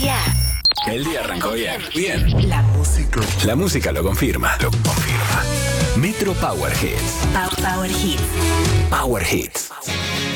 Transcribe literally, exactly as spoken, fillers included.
día. El día arrancó bien. Bien. La música. La música lo confirma. Lo confirma. Metro Power Hits. Power Hits. Power Hits.